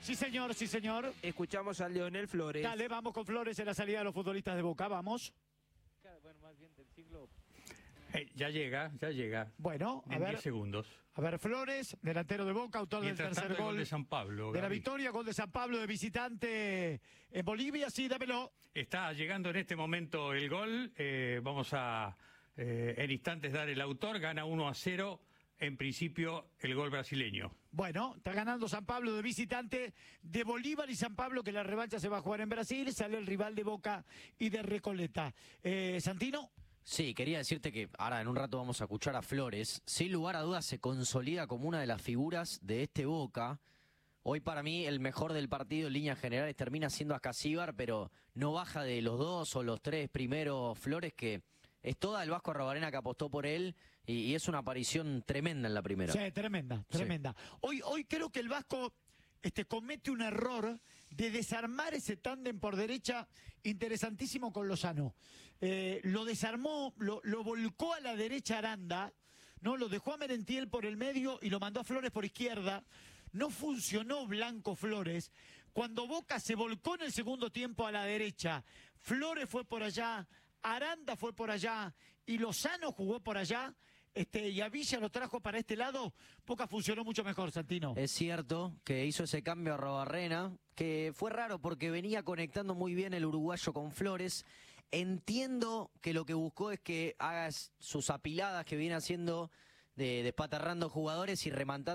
Sí, señor, sí, señor. Escuchamos a Leonel Flores. Dale, vamos con Flores en la salida de los futbolistas de Boca, vamos. Bueno, más bien del siglo. Ya llega. Bueno, a En ver. 10 segundos. A ver, Flores, delantero de Boca, autor del Mientras tercer tanto, el gol gol de San Pablo. de la Gaby. victoria, gol de San Pablo de visitante en Bolivia. Sí, dámelo. Está llegando en este momento el gol. Vamos a en instantes dar el autor. Gana 1-0. En principio, el gol brasileño. Bueno, está ganando San Pablo de visitante de Bolívar y San Pablo, que la revancha se va a jugar en Brasil. Sale el rival de Boca y de Recoleta. Santino. Sí, quería decirte que ahora en un rato vamos a escuchar a Flores. Sin lugar a dudas se consolida como una de las figuras de este Boca. Hoy para mí el mejor del partido en líneas generales termina siendo Ascasíbar, pero no baja de los 2 o los 3 primeros Flores, que es toda el Vasco Arrobarena que apostó por él y es una aparición tremenda en la primera. Sí, tremenda. Hoy creo que el Vasco comete un error de desarmar ese tándem por derecha interesantísimo con Lozano. Lo desarmó, lo volcó a la derecha Aranda, ¿no? Lo dejó a Merentiel por el medio y lo mandó a Flores por izquierda. No funcionó Blanco Flores. Cuando Boca se volcó en el segundo tiempo a la derecha, Flores fue por allá, Aranda fue por allá y Lozano jugó por allá. Y a Villa lo trajo para este lado, Boca funcionó mucho mejor, Santino. Es cierto que hizo ese cambio a Arrobarrena, que fue raro porque venía conectando muy bien el uruguayo con Flores. Entiendo que lo que buscó es que haga sus apiladas que viene haciendo de despatarrando jugadores y rematando